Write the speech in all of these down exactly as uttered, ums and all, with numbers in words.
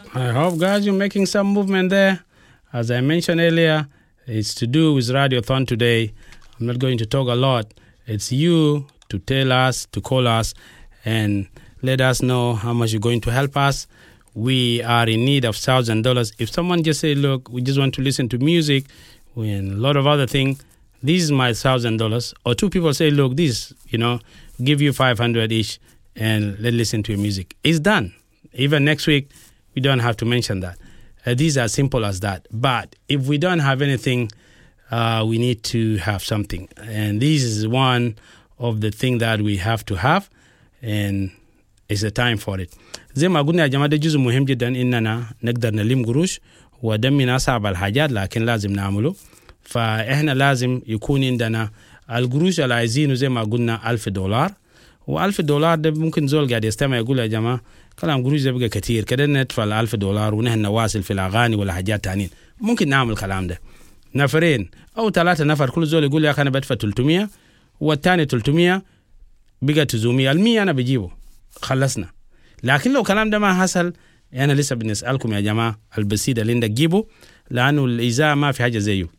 I hope, guys, you're making some movement there. As I mentioned earlier, it's to do with Radiothon today. I'm not going to talk a lot. It's you to tell us, to call us, and let us know how much you're going to help us. We are in need of one thousand dollars. If someone just say, look, we just want to listen to music and a lot of other things, this is my one thousand dollars. Or two people say, look, this, you know, give you five hundred each and let's listen to your music. It's done. Even next week, we don't have to mention that. Uh, these are simple as that. But if we don't have anything, uh, we need to have something. And this is one of the things that we have to have. And it's a time for it. زي ما قلنا يا جماعة ده جزء مهم جدا إننا نقدر نلم قروش وده من أصعب الحاجات لكن لازم نعمله. فإحنا لازم يكون عندنا القروش اللي عايزينه زي ما قلنا ألف دولار وألف دولار ده ممكن زول قاعد يستمع يقول يا جماعة كلام قروش ده بقى كتير كده ندفع الألف دولار ونحن نواصل في الأغاني ولا حاجات تانين. ممكن نعمل الكلام ده نفرين أو ثلاثة نفر كل زول يقول يا أخي أنا بدفع ثلاثمية والتاني ثلاثمية بقى تزومية المية أنا بجيبه خلصنا. لكن لو كلام ده ما حصل أنا لسه بنسألكم يا جماعة البسيطة اللي عندك جيبه لأنه الإذاعة ما في حاجة زيه.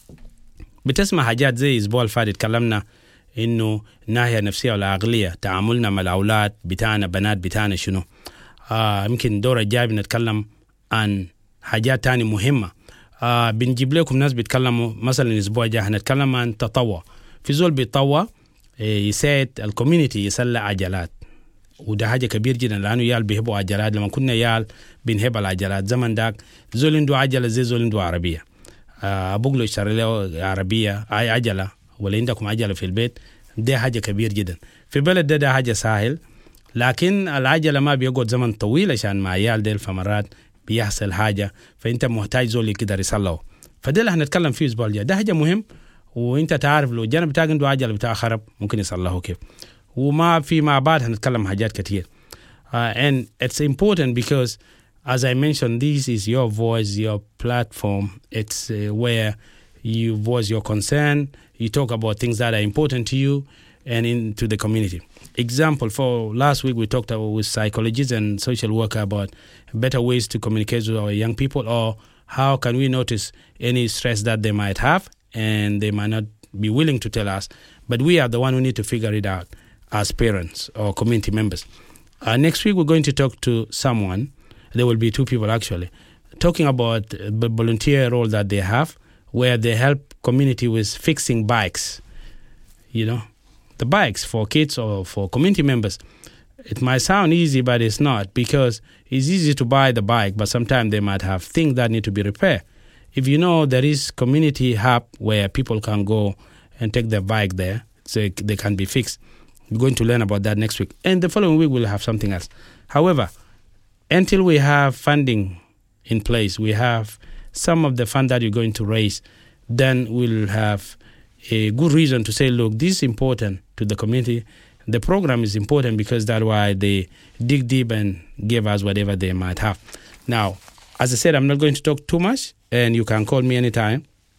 بتسمع حاجات زي الأسبوع الفات تكلمنا إنه ناحية نفسية ولا عقلية تعاملنا مع الأولاد بتاعنا بنات بتاعنا شنو. آه يمكن دورة الجاي بنتكلم عن حاجات تاني مهمة. آه بنجيب لكم ناس بيتكلموا مثلا الأسبوع الجاي هنتكلم عن تطوع. في زول بيتطوع يساعد الكوميونيتي يسلق عجلات وده حاجة كبير جدا لأنه يال بيحبوا عجلات. لما كنا يال بنحب العجلات زمن داك زول عنده عجلة زي زول عنده عربية. أبوك لو اشتري له عربية أي عجلة ولا عندكم عجلة في البيت ده حاجة كبير جدا. في بلد ده ده حاجة سهل لكن العجلة ما بيقعد زمن طويل عشان مع عيال ديل فمرات بيحصل حاجة فأنت محتاج زول يقدر يصلحه. فده اللي هنتكلم فيه الأسبوع الجاي. ده حاجة مهم وأنت تعرف لو جانا بتاعك عنده عجلة بتاع خرب ممكن يصلحه كيف. وما في مع بعض هنتكلم حاجات كتير. Uh, and it's important because as I mentioned this is your voice, your platform. It's uh, where you voice your concern, you talk about things that are important to you and into the community. Example, for last week we talked about with psychologists and social worker about better ways to communicate with our young people or how can we notice any stress that they might have and they might not be willing to tell us, but we are the one who need to figure it out as parents or community members. Uh, next week, we're going to talk to someone. There will be two people, actually, talking about the volunteer role that they have, where they help community with fixing bikes, you know, the bikes for kids or for community members. It might sound easy, but it's not because it's easy to buy the bike, but sometimes they might have things that need to be repaired. If you know there is community hub where people can go and take their bike there, so they can be fixed. We're going to learn about that next week. And the following week, we'll have something else. However, until we have funding in place, we have some of the fund that you're going to raise, then we'll have a good reason to say, look, this is important to the community. The program is important because that's why they dig deep and give us whatever they might have. Now, as I said, I'm not going to talk too much, and you can call me anytime.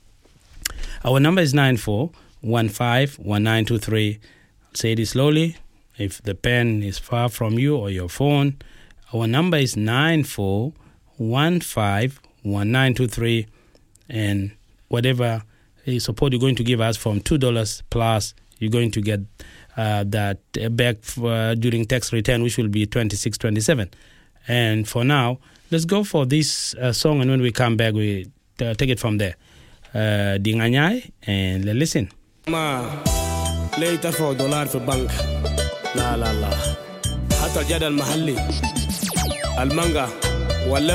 Our number is nine four one five one nine two three. Say it slowly. If the pen is far from you or your phone, our number is nine four one five one nine two three. And whatever support you're going to give us from two dollars plus, you're going to get uh, that back for, during tax return, which will be twenty-six twenty-seven. And for now, let's go for this uh, song. And when we come back, we uh, take it from there. Uh, Dinganyai, and let's listen. Ma. ليه ترفعوا دولار في البنك؟ لا لا لا حتى الجدل المحلي المانجا ولا